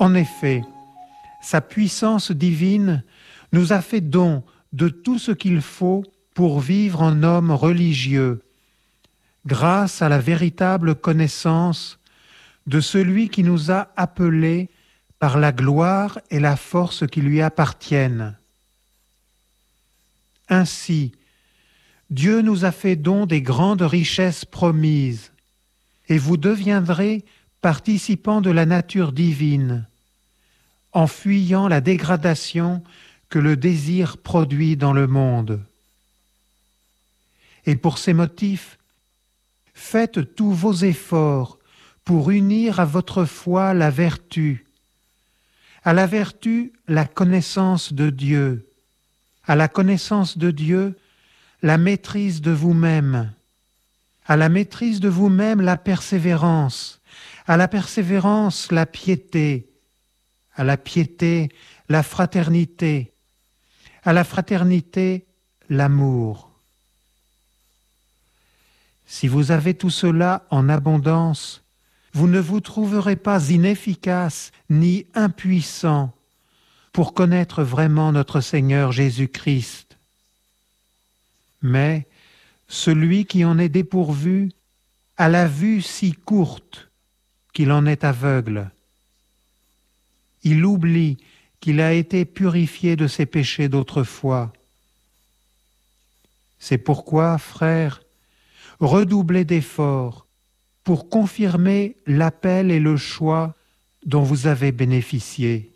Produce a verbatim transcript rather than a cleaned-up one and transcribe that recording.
En effet, sa puissance divine nous a fait don de tout ce qu'il faut pour vivre en homme religieux, grâce à la véritable connaissance de celui qui nous a appelés par la gloire et la force qui lui appartiennent. Ainsi, Dieu nous a fait don des grandes richesses promises, et vous deviendrez participants de la nature divine, en fuyant la dégradation que le désir produit dans le monde. Et pour ces motifs, faites tous vos efforts pour unir à votre foi la vertu, à la vertu la connaissance de Dieu, à la connaissance de Dieu la maîtrise de vous-même, à la maîtrise de vous-même la persévérance, à la persévérance la piété, à la piété la fraternité, à la fraternité l'amour. Si vous avez tout cela en abondance, vous ne vous trouverez pas inefficace ni impuissant pour connaître vraiment notre Seigneur Jésus-Christ. Mais celui qui en est dépourvu a la vue si courte qu'il en est aveugle. Il oublie qu'il a été purifié de ses péchés d'autrefois. C'est pourquoi, frères, redoublez d'efforts pour confirmer l'appel et le choix dont vous avez bénéficié.